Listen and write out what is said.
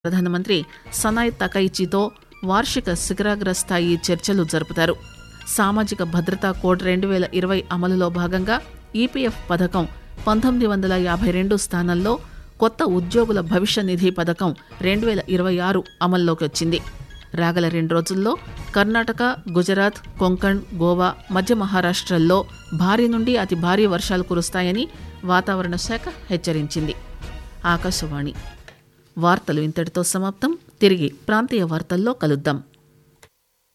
ప్రధానమంత్రి సనాయ్ తకైచితో వార్షిక శిఖరాగ్ర స్థాయి చర్చలు జరుపుతారు. సామాజిక భద్రతా కోడ్ 2020 అమలులో భాగంగా ఈపీఎఫ్ పథకం 1952 స్థానంలో కొత్త ఉద్యోగుల భవిష్య నిధి పథకం 2026 అమల్లోకి వచ్చింది. రాగల 2 రోజుల్లో కర్ణాటక, గుజరాత్, కొంకణ్, గోవా, మధ్య మహారాష్ట్రల్లో భారీ నుండి అతి భారీ వర్షాలు కురుస్తాయని వాతావరణ శాఖ హెచ్చరించింది. ఆకాశవాణి వార్తలు ఇంతటితో సమాప్తం. తిరిగి ప్రాంతీయ వార్తల్లో కలుద్దాం.